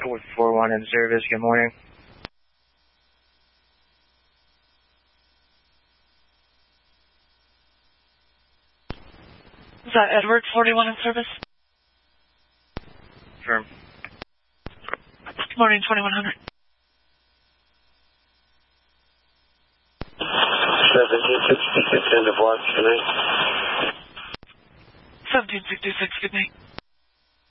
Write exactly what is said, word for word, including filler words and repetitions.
Code four one in service, good morning. Is that Edward, forty-one in service? Firm. Good morning, twenty-one hundred. seventeen sixty-six, end of watch, good night. seventeen sixty-six, good night.